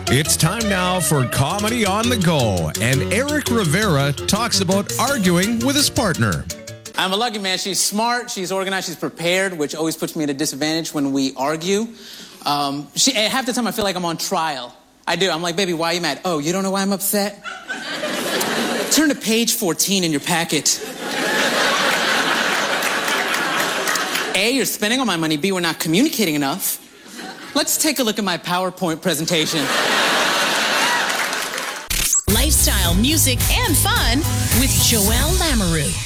It's time now for Comedy on the Go, and Eric Rivera talks about arguing with his partner. I'm a lucky man. She's smart, she's organized, she's prepared, which always puts me at a disadvantage when we argue. Half the time I feel like I'm on trial. I do. I'm like, baby, why are you mad? Oh, you don't know why I'm upset? Turn to page 14 in your packet. A, you're spending all my money. B, we're not communicating enough. Let's take a look at my PowerPoint presentation. Lifestyle, music, and fun with Joelle Lamoureux.